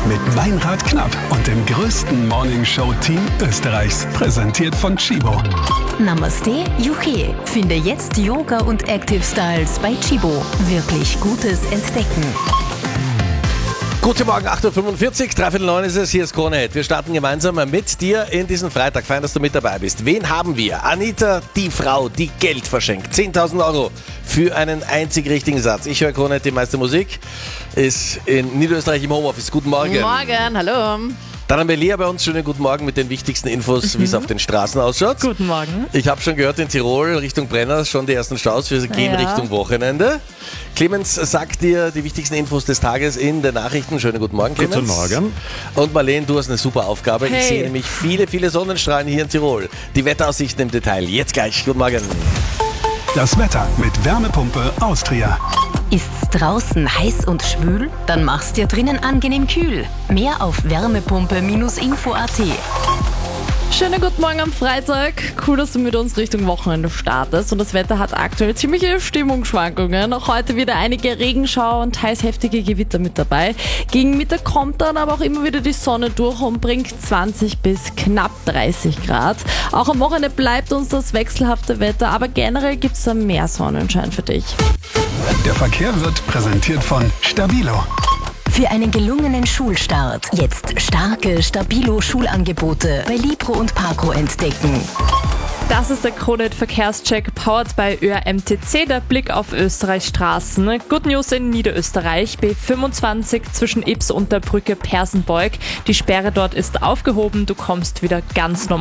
mit Meinrad Knapp und dem größten Morningshow-Team Österreichs. Präsentiert von Chibo. Namaste, Juche. Finde jetzt Yoga und Active Styles bei Chibo. Wirklich Gutes entdecken. Guten Morgen, 8.45 Uhr, 8:45 ist es, hier ist Kronehit. Wir starten gemeinsam mit dir in diesen Freitag. Fein, dass du mit dabei bist. Wen haben wir? Anita, die Frau, die Geld verschenkt. 10.000 Euro für einen einzig richtigen Satz. Ich höre Kronehit, die meiste Musik, ist in Niederösterreich im Homeoffice. Guten Morgen. Guten Morgen, hallo. Dann haben wir Lea bei uns. Schönen guten Morgen mit den wichtigsten Infos, wie es auf den Straßen ausschaut. Guten Morgen. Ich habe schon gehört, in Tirol Richtung Brenner schon die ersten Staus. Wir gehen Richtung Wochenende. Clemens sagt dir die wichtigsten Infos des Tages in den Nachrichten. Schönen guten Morgen, Clemens. Guten Morgen. Und Marlene, du hast eine super Aufgabe. Hey. Ich sehe nämlich viele Sonnenstrahlen hier in Tirol. Die Wetteraussichten im Detail. Jetzt gleich. Guten Morgen. Das Wetter mit Wärmepumpe Austria. Ist's draußen heiß und schwül? Dann mach's dir drinnen angenehm kühl. Mehr auf wärmepumpe-info.at. Schönen guten Morgen am Freitag. Cool, dass du mit uns Richtung Wochenende startest. Und das Wetter hat aktuell ziemliche Stimmungsschwankungen. Auch heute wieder einige Regenschauer und teils heftige Gewitter mit dabei. Gegen Mittag kommt dann aber auch immer wieder die Sonne durch und bringt 20 bis knapp 30 Grad. Auch am Wochenende bleibt uns das wechselhafte Wetter, aber generell gibt's da mehr Sonnenschein für dich. Der Verkehr wird präsentiert von Stabilo. Für einen gelungenen Schulstart jetzt starke Stabilo-Schulangebote bei Libro und Parco entdecken. Das ist der Kronehit Verkehrscheck, powered by ÖRMTC, der Blick auf Österreichs Straßen. Good News in Niederösterreich, B25 zwischen Ips und der Brücke Persenbeug. Die Sperre dort ist aufgehoben, du kommst wieder ganz normal